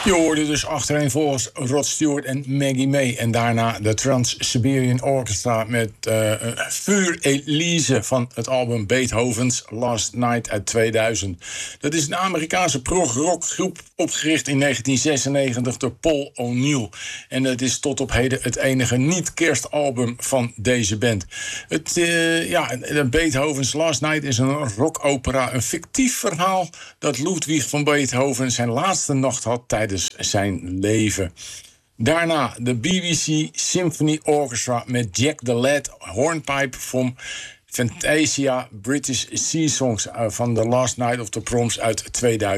Je hoorde dus achtereenvolgens Rod Stewart en Maggie May. En daarna de Trans-Siberian Orchestra met Vuur Elise van het album Beethoven's Last Night uit 2000. Dat is een Amerikaanse prog-rockgroep opgericht in 1996 door Paul O'Neill. En het is tot op heden het enige niet-kerstalbum van deze band. Beethoven's Last Night is een rockopera, een fictief verhaal dat Ludwig van Beethoven zijn laatste nacht had tijdens zijn leven. Daarna de BBC Symphony Orchestra met Jack the Lad hornpipe van Fantasia British Sea Songs van The Last Night of the Proms uit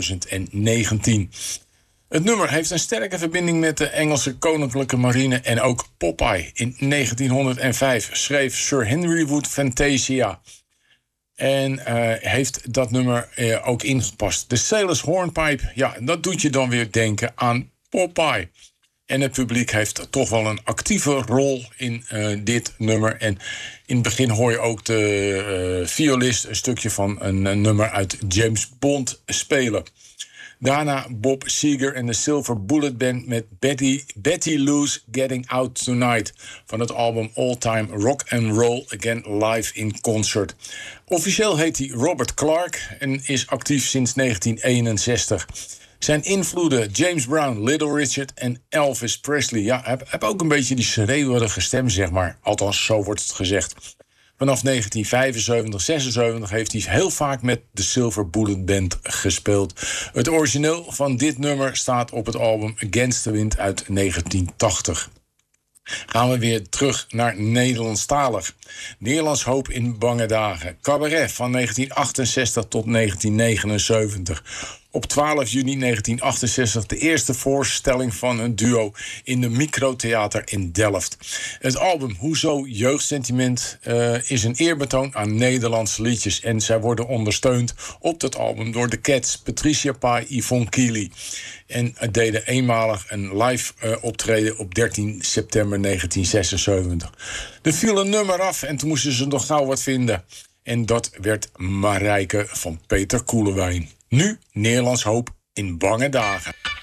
2019. Het nummer heeft een sterke verbinding met de Engelse Koninklijke Marine en ook Popeye. In 1905 schreef Sir Henry Wood Fantasia. En heeft dat nummer ook ingepast. De Sailor's Hornpipe, ja, dat doet je dan weer denken aan Popeye. En het publiek heeft toch wel een actieve rol in dit nummer. En in het begin hoor je ook de violist een stukje van een nummer uit James Bond spelen. Daarna Bob Seger en de Silver Bullet Band met Betty Lou's Getting Out Tonight van het album All Time Rock and Roll Again Live in Concert. Officieel heet hij Robert Clark en is actief sinds 1961. Zijn invloeden James Brown, Little Richard en Elvis Presley. Ja, heb ook een beetje die schreeuwerige stem, zeg maar. Althans, zo wordt het gezegd. Vanaf 1975, 76 heeft hij heel vaak met de Silver Bullet Band gespeeld. Het origineel van dit nummer staat op het album Against the Wind uit 1980. Gaan we weer terug naar Nederlandstalig. Nederlands Hoop in Bange Dagen. Cabaret van 1968 tot 1979. Op 12 juni 1968 de eerste voorstelling van een duo in de Microtheater in Delft. Het album Hoezo Jeugdsentiment is een eerbetoon aan Nederlandse liedjes. En zij worden ondersteund op dat album door de Cats, Patricia Pai, Yvonne Keely. En deden eenmalig een live optreden op 13 september 1976. Er viel een nummer af en toen moesten ze nog gauw wat vinden. En dat werd Marijke van Peter Koelewijn. Nu Nederlands Hoop in Bange Dagen.